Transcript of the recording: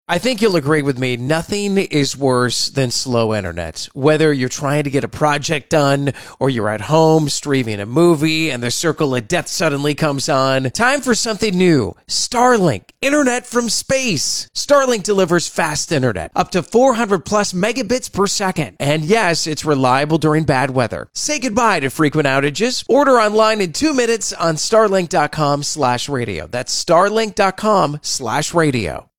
I think you'll agree with me. Nothing is worse than slow internet. Whether you're trying to get a project done or you're at home streaming a movie and the circle of death suddenly comes on, time for something new. Starlink, internet from space. Starlink delivers fast internet, up to 400 plus megabits per second. And yes, it's reliable during bad weather. Say goodbye to frequent outages. Order online in 2 minutes on starlink.com/radio. That's starlink.com/radio.